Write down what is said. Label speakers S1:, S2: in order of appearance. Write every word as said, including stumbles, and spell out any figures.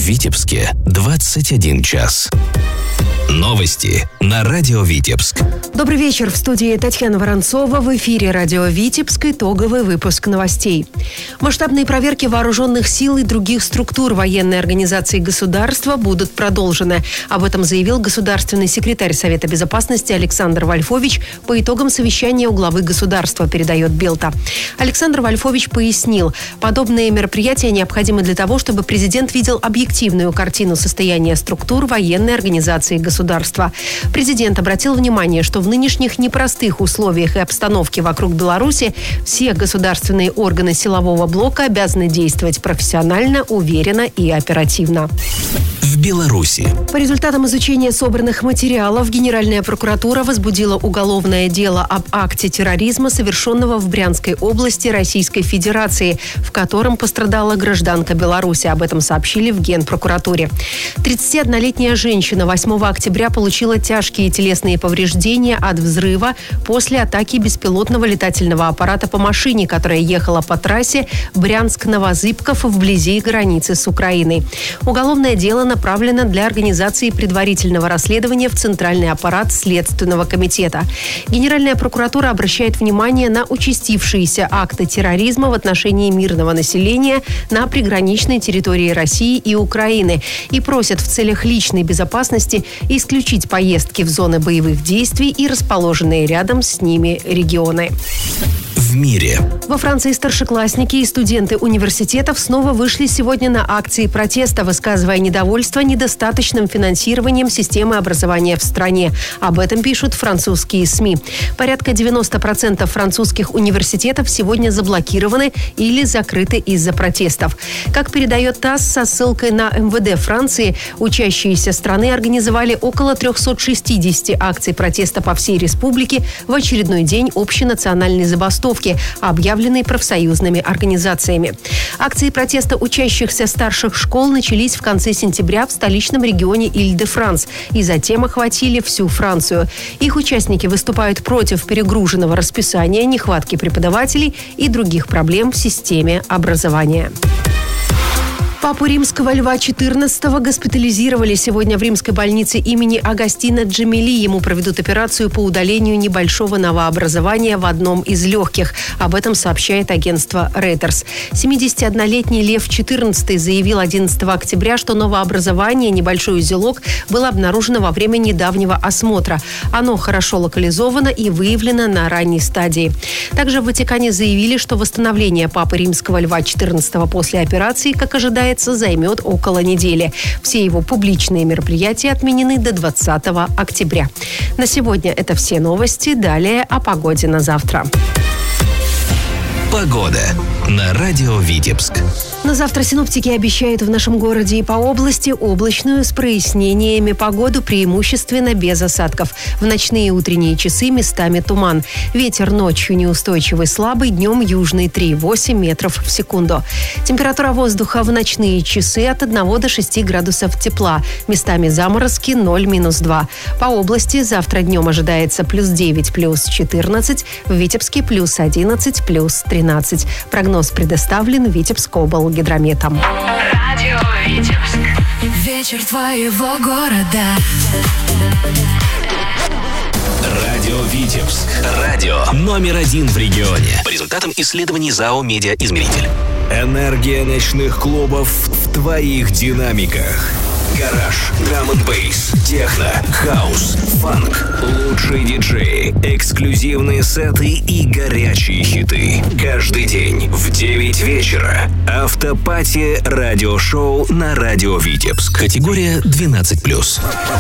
S1: Витебске двадцать один час. Новости на радио Витебск.
S2: Добрый вечер. В студии Татьяна Воронцова. В эфире радио Витебск. Итоговый выпуск новостей. Масштабные проверки вооруженных сил и других структур военной организации государства будут продолжены. Об этом заявил государственный секретарь Совета безопасности Александр Вольфович по итогам совещания у главы государства, передает Белта. Александр Вольфович пояснил, подобные мероприятия необходимы для того, чтобы президент видел объективную картину состояния структур военной организации государства. Государства. Президент обратил внимание, что в нынешних непростых условиях и обстановке вокруг Беларуси все государственные органы силового блока обязаны действовать профессионально, уверенно и оперативно.
S1: В Беларуси.
S2: По результатам изучения собранных материалов Генеральная прокуратура возбудила уголовное дело об акте терроризма, совершенного в Брянской области Российской Федерации, в котором пострадала гражданка Беларуси. Об этом сообщили в Генпрокуратуре. тридцатиоднолетняя женщина восьмого октября получила тяжкие телесные повреждения от взрыва после атаки беспилотного летательного аппарата по машине, которая ехала по трассе Брянск-Новозыбков вблизи границы с Украиной. Уголовное дело направлено для организации предварительного расследования в Центральный аппарат Следственного комитета. Генеральная прокуратура обращает внимание на участившиеся акты терроризма в отношении мирного населения на приграничной территории России и Украины и просит в целях личной безопасности исключить поездки в зоны боевых действий и расположенные рядом с ними регионы.
S1: В мире.
S2: Во Франции старшеклассники и студенты университетов снова вышли сегодня на акции протеста, высказывая недовольство недостаточным финансированием системы образования в стране. Об этом пишут французские СМИ. Порядка девяносто процентов французских университетов сегодня заблокированы или закрыты из-за протестов. Как передает ТАСС со ссылкой на эм вэ дэ Франции, учащиеся страны организовали около триста шестьдесят акций протеста по всей республике в очередной день общенациональной забастовки, объявленной профсоюзными организациями. Акции протеста учащихся старших школ начались в конце сентября в столичном регионе Иль-де-Франс и затем охватили всю Францию. Их участники выступают против перегруженного расписания, нехватки преподавателей и других проблем в системе образования. Папу Римского Льва четырнадцатого госпитализировали сегодня в римской больнице имени Агастино Джемели. Ему проведут операцию по удалению небольшого новообразования в одном из легких. Об этом сообщает агентство Reuters. семидесятиоднолетний Лев четырнадцатый заявил одиннадцатого октября, что новообразование, небольшой узелок, было обнаружено во время недавнего осмотра. Оно хорошо локализовано и выявлено на ранней стадии. Также в Ватикане заявили, что восстановление Папы Римского Льва четырнадцатого после операции, как ожидается, займет около недели. Все его публичные мероприятия отменены до двадцатого октября. На сегодня это все новости. Далее о погоде на завтра.
S1: Погода на радио Витебск.
S2: На завтра синоптики обещают в нашем городе и по области облачную с прояснениями погоду, преимущественно без осадков. В ночные и утренние часы местами туман. Ветер ночью неустойчивый, слабый, днем южный три целых восемь десятых метров в секунду. Температура воздуха в ночные часы от одного до шести градусов тепла. Местами заморозки ноль минус два. По области завтра днем ожидается плюс девять, плюс четырнадцать, в Витебске плюс одиннадцать, плюс тринадцать. Прогноз предоставлен Витебскоблгидрометом.
S3: Радио Витебск. Вечер твоего города.
S1: Радио Витебск. Радио номер один в регионе. По результатам исследований ЗАО «Медиаизмеритель». Энергия ночных клубов в твоих динамиках. Гараж, драм-н-бейс, техно, хаус, фанк, лучшие диджеи, эксклюзивные сеты и горячие хиты. Каждый день в девять вечера. Автопати радиошоу на радио Витебск. Категория двенадцать плюс.